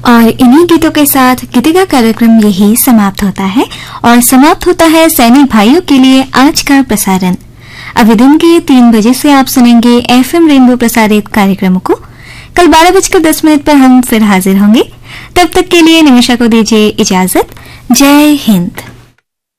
और इन्हीं गीतों के साथ गीतिका कार्यक्रम यही समाप्त होता है और समाप्त होता है सैनिक भाइयों के लिए आज का प्रसारण। अभी दिन के 3 बजे से आप सुनेंगे एफएम रेनबो प्रसारित कार्यक्रमों को। कल 12:10 पर हम फिर हाजिर होंगे। तब तक के लिए निमिषा को दीजिए इजाजत। जय हिंद।